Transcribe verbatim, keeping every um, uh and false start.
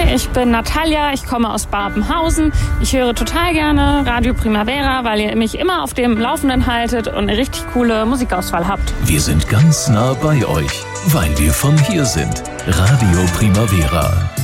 ich bin Natalia, ich komme aus Babenhausen. Ich höre total gerne Radio Primavera, weil ihr mich immer auf dem Laufenden haltet und eine richtig coole Musikauswahl habt. Wir sind ganz nah bei euch, weil wir von hier sind. Radio Primavera.